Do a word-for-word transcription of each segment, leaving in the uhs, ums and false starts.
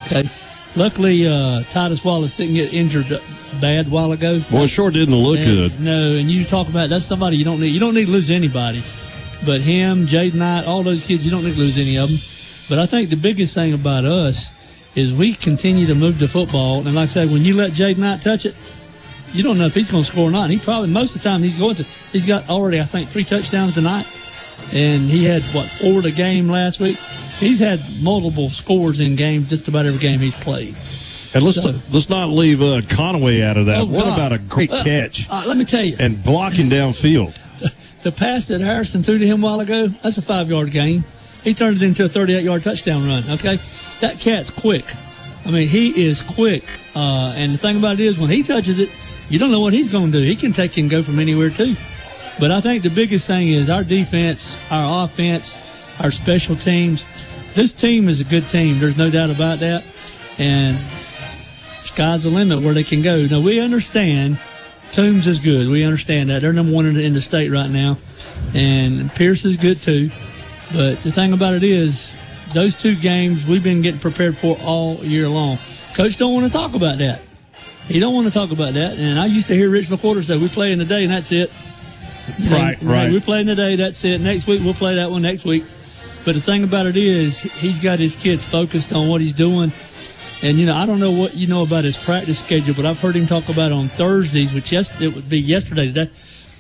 Okay. Luckily, uh, Titus Wallace didn't get injured bad a while ago. Well, it sure didn't look and, good. No, and you talk about that's somebody you don't need. You don't need to lose anybody. But him, Jaden Knight, all those kids, you don't need to lose any of them. But I think the biggest thing about us is we continue to move the football. And like I said, when you let Jaden Knight touch it, you don't know if he's going to score or not. And he probably, most of the time, he's going to. He's got already, I think, three touchdowns tonight. And he had, what, four a game last week? He's had multiple scores in games, just about every game he's played. And let's So- t- let's not leave uh, Conaway out of that. Oh, what God. about a great Uh, catch Uh, let me tell you, and blocking downfield? the pass that Harrison threw to him a while ago, that's a five-yard gain. He turned it into a thirty-eight-yard touchdown run, okay? That cat's quick. I mean, he is quick. Uh, and the thing about it is, when he touches it, you don't know what he's going to do. He can take and go from anywhere, too. But I think the biggest thing is our defense, our offense, our special teams. This team is a good team. There's no doubt about that. And sky's the limit where they can go. Now, we understand Toombs is good. We understand that. They're number one in the, in the state right now. And Pierce is good, too. But the thing about it is, those two games we've been getting prepared for all year long. Coach don't want to talk about that. He don't want to talk about that. And I used to hear Rich McWhorter say, we play in the day and that's it. Right, and, right. We play in the day, that's it. Next week, we'll play that one next week. But the thing about it is, he's got his kids focused on what he's doing. And, you know, I don't know what you know about his practice schedule, but I've heard him talk about on Thursdays, which yes, it would be yesterday today.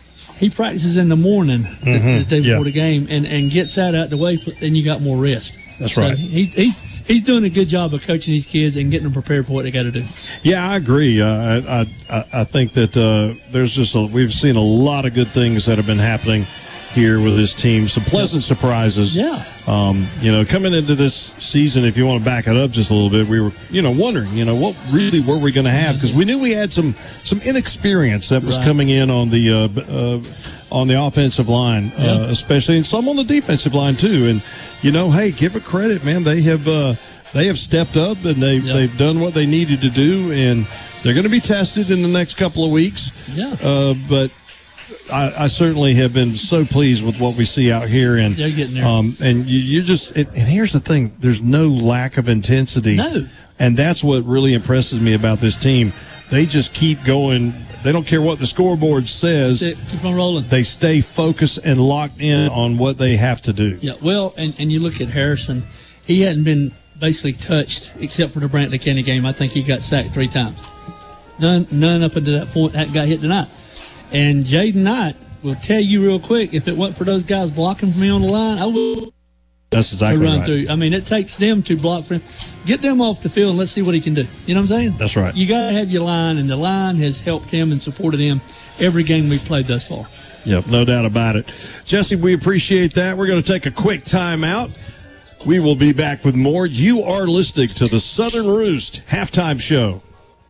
He practices in the morning, the, Mm-hmm. the day Yeah. before the game, and, and gets that out the way, and you got more rest. That's So right. He, he he's doing a good job of coaching these kids and getting them prepared for what they got to do. Yeah, I agree. Uh, I, I I think that uh, there's just a, we've seen a lot of good things that have been happening here with this team. Some pleasant surprises. Yeah. Um, you know, coming into this season, if you want to back it up just a little bit, we were, you know, wondering, you know, what really were we going to have? Because we knew we had some some inexperience that was Right. coming in on the uh, uh, on the offensive line, Yeah. uh, especially, and some on the defensive line too. And you know, hey, give it credit, man. They have uh, they have stepped up and they Yeah. they've done what they needed to do, and they're going to be tested in the next couple of weeks. Yeah. Uh, but. I, I certainly have been so pleased with what we see out here, and They're getting there. Um, and you, you just and, and here's the thing: there's no lack of intensity. No. And that's what really impresses me about this team. They just keep going. They don't care what the scoreboard says. That's it. Keep on rolling. They stay focused and locked in on what they have to do. Yeah, well, and, and you look at Harrison, he hadn't been basically touched except for the Brantley County game. I think he got sacked three times. None, none up until that point that got hit tonight. And Jaden Knight will tell you real quick, if it wasn't for those guys blocking for me on the line, I would That's exactly run right. through. I mean, it takes them to block for him. Get them off the field and let's see what he can do. You know what I'm saying? That's right. You got to have your line, and the line has helped him and supported him every game we've played thus far. Yep, no doubt about it. Jesse, we appreciate that. We're going to take a quick time out. We will be back with more. You are listening to the Southern Roost Halftime Show.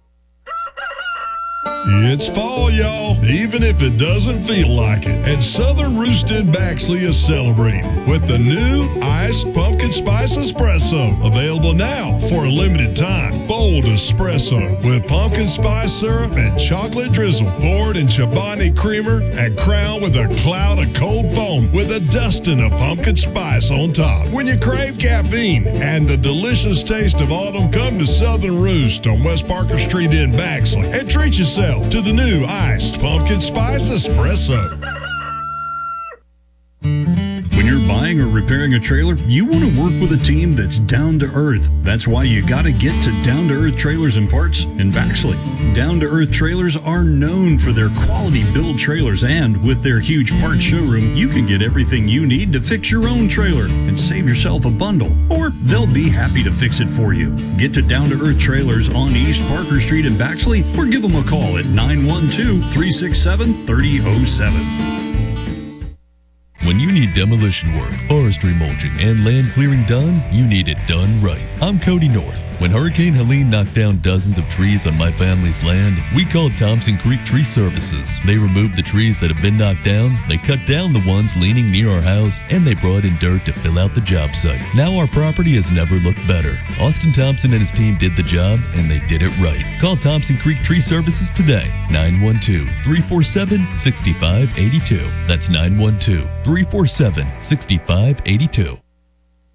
It's fall, y'all, even if it doesn't feel like it. And Southern Roost in Baxley is celebrating with the new Iced Pumpkin Spice Espresso. Available now for a limited time. Bold espresso with pumpkin spice syrup and chocolate drizzle. Poured in Chobani creamer and crowned with a cloud of cold foam with a dusting of pumpkin spice on top. When you crave caffeine and the delicious taste of autumn, come to Southern Roost on West Parker Street in Baxley and treat yourself to the new Iced Pumpkin Spice Espresso. When you're buying or repairing a trailer, you want to work with a team that's down to earth. That's why you got to get to Down to Earth Trailers and Parts in Baxley. Down to Earth Trailers are known for their quality build trailers, and with their huge parts showroom, you can get everything you need to fix your own trailer and save yourself a bundle, or they'll be happy to fix it for you. Get to Down to Earth Trailers on East Parker Street in Baxley, or give them a call at nine one two, three six seven, three zero zero seven. When you need demolition work, forestry mulching, and land clearing done, you need it done right. I'm Cody North. When Hurricane Helene knocked down dozens of trees on my family's land, we called Thompson Creek Tree Services. They removed the trees that have been knocked down, they cut down the ones leaning near our house, and they brought in dirt to fill out the job site. Now our property has never looked better. Austin Thompson and his team did the job, and they did it right. Call Thompson Creek Tree Services today. nine one two, three four seven, six five eight two. That's nine one two, three four seven, six five eight two.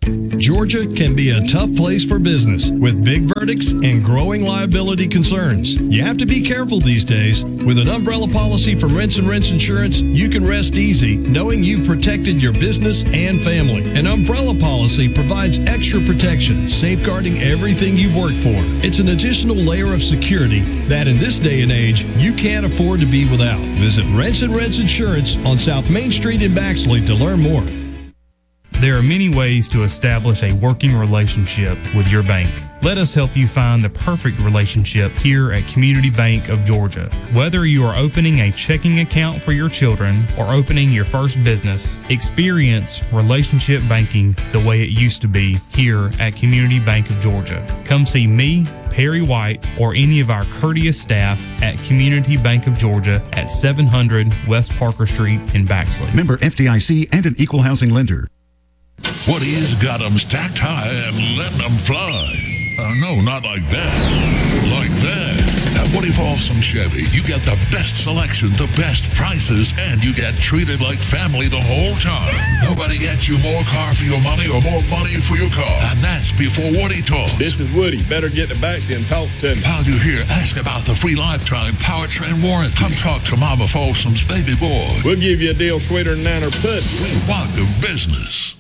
Georgia can be a tough place for business with big verdicts and growing liability concerns. You have to be careful these days. With an umbrella policy from Rents and Rents Insurance, you can rest easy knowing you've protected your business and family. An umbrella policy provides extra protection, safeguarding everything you've worked for. It's an additional layer of security that in this day and age, you can't afford to be without. Visit Rents and Rents Insurance on South Main Street in Baxley to learn more. There are many ways to establish a working relationship with your bank. Let us help you find the perfect relationship here at Community Bank of Georgia. Whether you are opening a checking account for your children or opening your first business, experience relationship banking the way it used to be here at Community Bank of Georgia. Come see me, Perry White, or any of our courteous staff at Community Bank of Georgia at seven hundred West Parker Street in Baxley. Member F D I C and an equal housing lender. Woody's got 'em stacked high and letting 'em fly. Uh, no, not like that. Like that. At Woody Folsom Chevy, you get the best selection, the best prices, and you get treated like family the whole time. Nobody gets you more car for your money or more money for your car. And that's before Woody talks. This is Woody. Better get to Baxley and talk to me. While you're here, ask about the free lifetime powertrain warranty. Come talk to Mama Folsom's baby boy. We'll give you a deal sweeter than niner pudding. We want your business.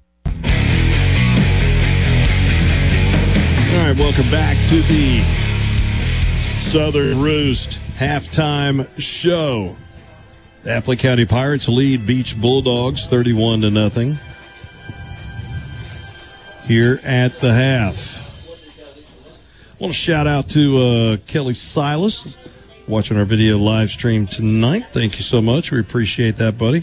All right, welcome back to the Southern Roost halftime show. The Appling County Pirates lead Beach Bulldogs thirty-one to nothing here at the half. I want to shout out to uh, Kelly Silas watching our video live stream tonight. Thank you so much. We appreciate that, buddy.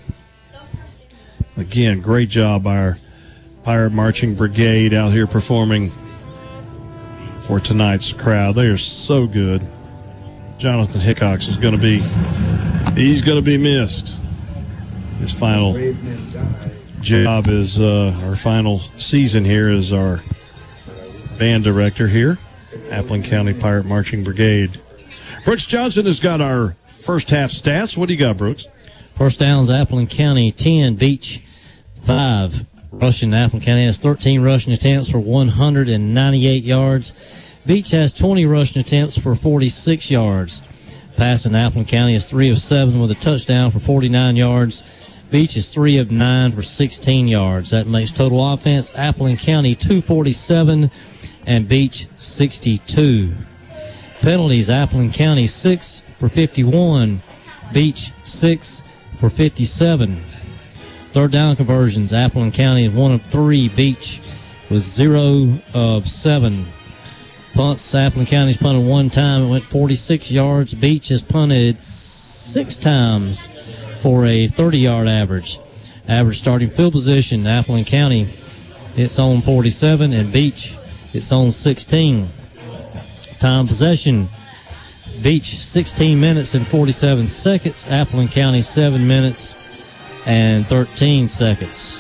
Again, great job by our Pirate Marching Brigade out here performing for tonight's crowd. They are so good. Jonathan Hickox is going to be, he's going to be missed. His final job is, uh, our final season here as our band director here, Appling County Pirate Marching Brigade. Brooks Johnson has got our first half stats. What do you got, Brooks? First downs, Appling County ten, Beach five. Rushing, Appling County has thirteen rushing attempts for one hundred ninety-eight yards. Beach has twenty rushing attempts for forty-six yards. Passing, Appling County is three of seven with a touchdown for forty-nine yards. Beach is three of nine for sixteen yards. That makes total offense, Appling County two forty-seven and Beach sixty-two. Penalties, Appling County six for fifty-one, Beach six for fifty-seven. Third down conversions, Appling County is one of three, Beach was zero of seven. Punts, Appling County's punted one time, it went forty-six yards. Beach has punted six times for a thirty-yard average. Average starting field position, Appling County, it's on forty-seven, and Beach, it's on sixteen. Time possession, Beach sixteen minutes and forty-seven seconds, Appling County seven minutes and thirteen seconds.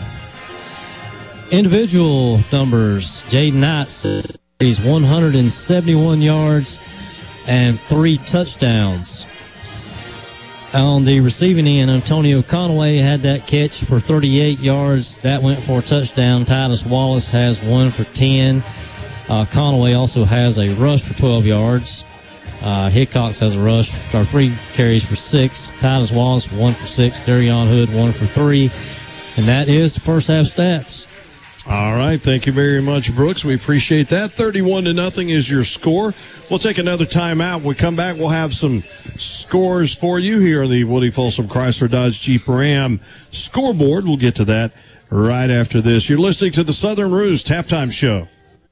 Individual numbers, Jaden Knight, he's one hundred seventy-one yards and three touchdowns. On the receiving end, Antonio Conaway had that catch for thirty-eight yards. That went for a touchdown. Titus Wallace has one for ten. Uh, Conaway also has a rush for twelve yards. Uh, Hickox has a rush, or three carries for six. Titus Wallace, one for six. Darion Hood, one for three. And that is the first half stats. All right. Thank you very much, Brooks. We appreciate that. thirty-one to nothing is your score. We'll take another timeout. When we come back, we'll have some scores for you here on the Woody Folsom Chrysler Dodge Jeep Ram scoreboard. We'll get to that right after this. You're listening to the Southern Roost halftime show.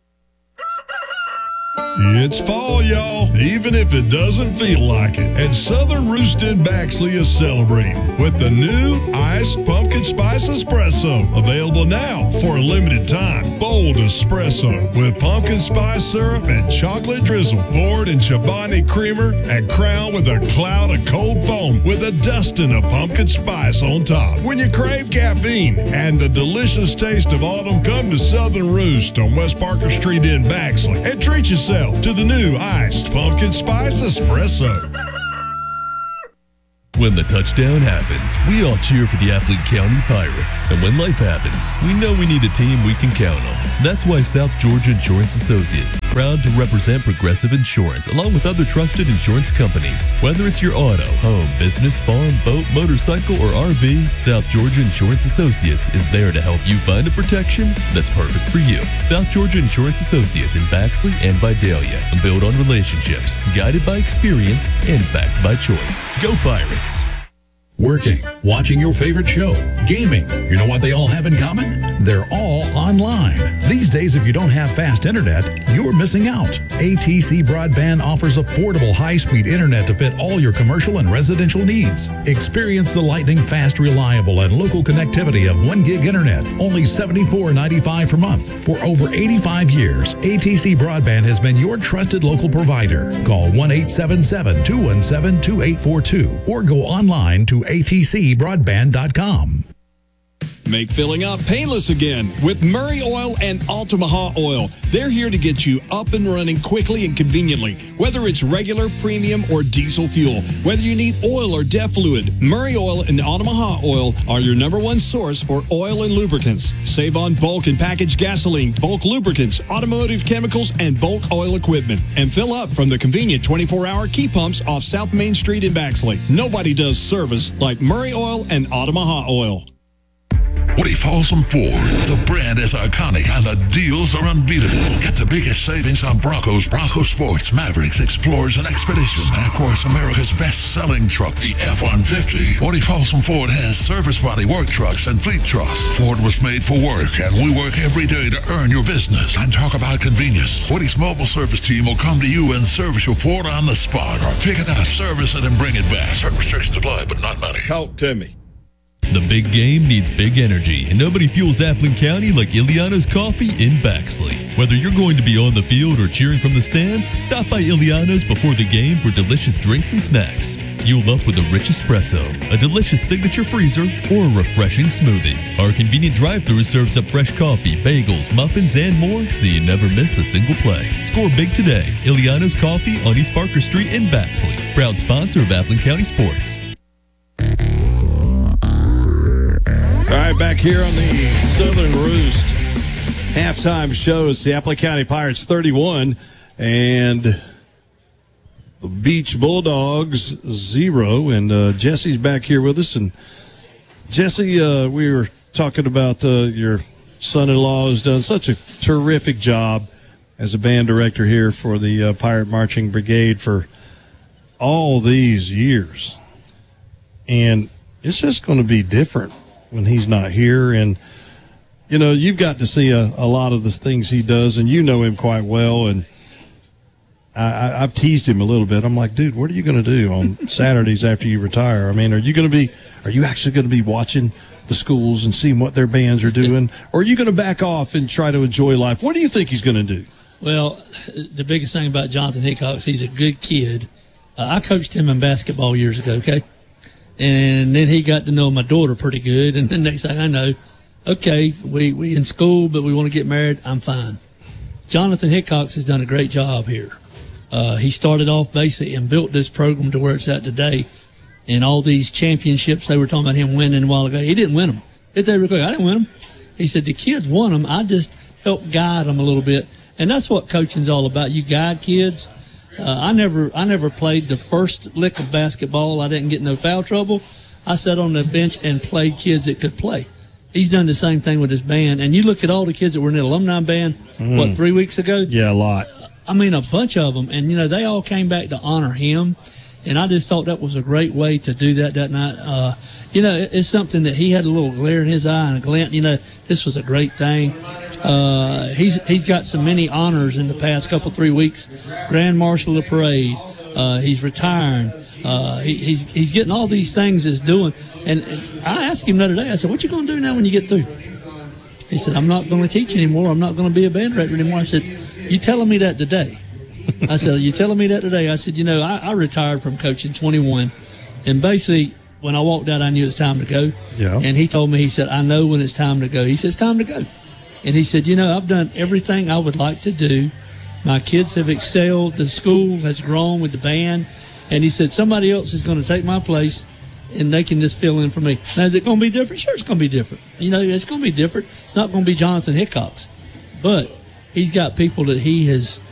It's fall, y'all, even if it doesn't feel like it. And Southern Roost in Baxley is celebrating with the new Iced Pumpkin Spice Espresso. Available now for a limited time. Bold espresso with pumpkin spice syrup and chocolate drizzle. Poured in Chobani creamer and crowned with a cloud of cold foam with a dusting of pumpkin spice on top. When you crave caffeine and the delicious taste of autumn, come to Southern Roost on West Parker Street in Baxley and treat yourself to the new Iced Pumpkin Spice Espresso. When the touchdown happens, we all cheer for the Appling County Pirates. And when life happens, we know we need a team we can count on. That's why South Georgia Insurance Associates, proud to represent Progressive Insurance along with other trusted insurance companies. Whether it's your auto, home, business, farm, boat, motorcycle, or R V, South Georgia Insurance Associates is there to help you find a protection that's perfect for you. South Georgia Insurance Associates in Baxley and Vidalia. Built on relationships, guided by experience, and backed by choice. Go Pirates! Working, watching your favorite show, gaming. You know what they all have in common? They're all online. These days, if you don't have fast internet, you're missing out. A T C Broadband offers affordable, high-speed internet to fit all your commercial and residential needs. Experience the lightning fast, reliable, and local connectivity of one gig internet, only seventy-four ninety-five per month. For over eighty-five years, A T C Broadband has been your trusted local provider. Call one eight seven seven, two one seven, two eight four two or go online to A T C broadband dot com. Make filling up painless again with Murray Oil and Altamaha Oil. They're here to get you up and running quickly and conveniently, whether it's regular, premium, or diesel fuel. Whether you need oil or DEF fluid, Murray Oil and Altamaha Oil are your number one source for oil and lubricants. Save on bulk and packaged gasoline, bulk lubricants, automotive chemicals, and bulk oil equipment. And fill up from the convenient twenty-four hour key pumps off South Main Street in Baxley. Nobody does service like Murray Oil and Altamaha Oil. Woody Folsom Ford. The brand is iconic and the deals are unbeatable. Get the biggest savings on Broncos, Bronco Sports, Mavericks, Explorers, and Expeditions. And of course, America's best-selling truck, the F one fifty. Woody Folsom Ford has service body work trucks and fleet trucks. Ford was made for work, and we work every day to earn your business. And talk about convenience. Woody's mobile service team will come to you and service your Ford on the spot, or pick it up, service it, and bring it back. Certain restrictions apply, but not money. Talk to me. The big game needs big energy, and nobody fuels Appling County like Iliano's Coffee in Baxley. Whether you're going to be on the field or cheering from the stands, stop by Iliano's before the game for delicious drinks and snacks. Fuel up with a rich espresso, a delicious signature freezer, or a refreshing smoothie. Our convenient drive-thru serves up fresh coffee, bagels, muffins, and more, so you never miss a single play. Score big today. Iliano's Coffee on East Parker Street in Baxley. Proud sponsor of Appling County Sports. All right, back here on the Southern Roost halftime show. It's the Appling County Pirates thirty-one and the Beach Bulldogs zero. And uh, Jesse's back here with us. And Jesse, uh, we were talking about uh, your son-in-law has done such a terrific job as a band director here for the uh, Pirate Marching Brigade for all these years. And it's just going to be different when he's not here. And, you know, you've got to see a, a lot of the things he does, and you know him quite well. And I, I, I've teased him a little bit. I'm like, dude, what are you going to do on Saturdays after you retire? I mean, are you going to be, are you actually going to be watching the schools and seeing what their bands are doing? Or are you going to back off and try to enjoy life? What do you think he's going to do? Well, the biggest thing about Jonathan Hickox, he's a good kid. Uh, I coached him in basketball years ago, okay? And then he got to know my daughter pretty good. And the next thing I know, okay, we, we in school, but we want to get married. I'm fine. Jonathan Hickox has done a great job here. Uh, he started off basically and built this program to where it's at today. And all these championships they were talking about him winning a while ago, he didn't win them. It's real quick. I didn't win them. He said the kids won them. I just helped guide them a little bit. And that's what coaching's all about. You guide kids. Uh, I never I never played the first lick of basketball. I didn't get no foul trouble. I sat on the bench and played kids that could play. He's done the same thing with his band. And you look at all the kids that were in the alumni band, mm. what, three weeks ago? Yeah, a lot. I mean, a bunch of them. And, you know, they all came back to honor him. And I just thought that was a great way to do that that night. Uh, you know, it, it's something that he had a little glare in his eye and a glint. You know, this was a great thing. Uh, he's he's got so many honors in the past couple, three weeks. Grand Marshal of the Parade. Uh, he's retiring. Uh, he, he's he's getting all these things he's doing. And, and I asked him the other day, I said, what you going to do now when you get through? He said, I'm not going to teach anymore. I'm not going to be a band director anymore. I said, you telling me that today? I said, are you telling me that today? I said, you know, I, I retired from coaching twenty-one. And basically, when I walked out, I knew it was time to go. Yeah. And he told me, he said, I know when it's time to go. He said, it's time to go. And he said, you know, I've done everything I would like to do. My kids have excelled. The school has grown with the band. And he said, somebody else is going to take my place. and they can just fill in for me. Now, is it going to be different? Sure, it's going to be different. You know, it's going to be different. It's not going to be Jonathan Hickox, but he's got people that he has